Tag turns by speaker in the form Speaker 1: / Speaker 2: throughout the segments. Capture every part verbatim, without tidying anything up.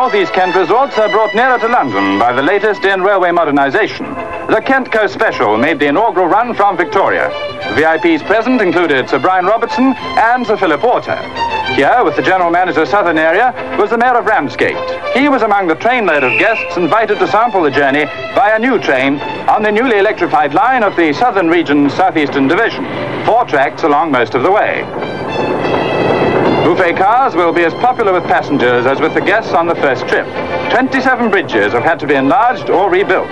Speaker 1: North East Kent resorts are brought nearer to London by the latest in railway modernisation. The Kent Coast Special made the inaugural run from Victoria. V I Ps present included Sir Brian Robertson and Sir Philip Porter. Here, with the General Manager Southern Area, was the Mayor of Ramsgate. He was among the trainload of guests invited to sample the journey by a new train on the newly electrified line of the Southern Region's Southeastern Division. Four tracks along most of the way. Buffet cars will be as popular with passengers as with the guests on the first trip. twenty-seven bridges have had to be enlarged or rebuilt.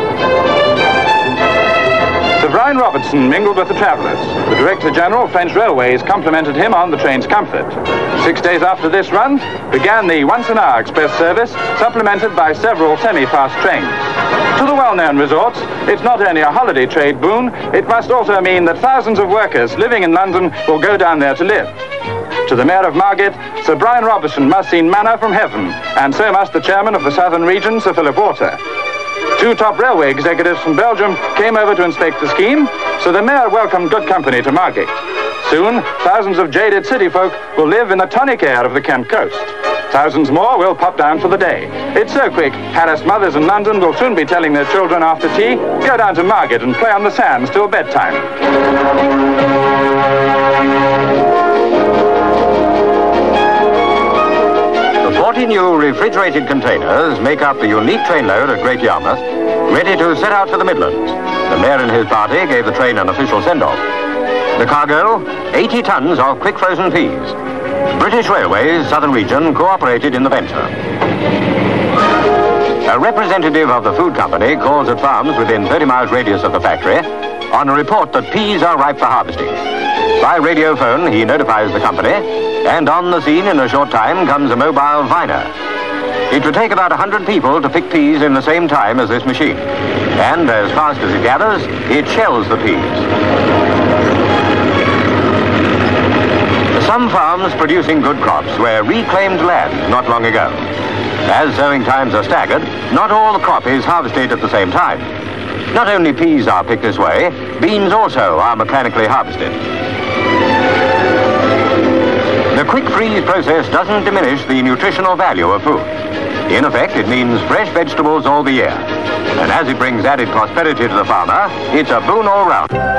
Speaker 1: Sir Brian Robertson mingled with the travellers. The Director General of French Railways complimented him on the train's comfort. Six days after this run began the once-an-hour express service, supplemented by several semi-fast trains. To the well-known resorts, it's not only a holiday trade boon, it must also mean that thousands of workers living in London will go down there to live. To the Mayor of Margate, Sir Brian Robertson must see manna from heaven, and so must the Chairman of the Southern Region, Sir Philip Porter. Two top railway executives from Belgium came over to inspect the scheme, so the Mayor welcomed good company to Margate. Soon, thousands of jaded city folk will live in the tonic air of the Kent coast. Thousands more will pop down for the day. It's so quick, harassed mothers in London will soon be telling their children after tea, go down to Margate and play on the sands till bedtime.
Speaker 2: forty new refrigerated containers make up the unique trainload at Great Yarmouth, ready to set out for the Midlands. The Mayor and his party gave the train an official send-off. The cargo, eighty tons of quick frozen peas. British Railways, Southern Region, cooperated in the venture. A representative of the food company calls at farms within thirty miles radius of the factory on a report that peas are ripe for harvesting. By radio phone, he notifies the company, and on the scene in a short time comes a mobile viner. It would take about one hundred people to pick peas in the same time as this machine. And as fast as it gathers, it shells the peas. Some farms producing good crops were reclaimed land not long ago. As sowing times are staggered, not all the crop is harvested at the same time. Not only peas are picked this way, beans also are mechanically harvested. The quick freeze process doesn't diminish the nutritional value of food. In effect, it means fresh vegetables all the year. And as it brings added prosperity to the farmer, it's a boon all round.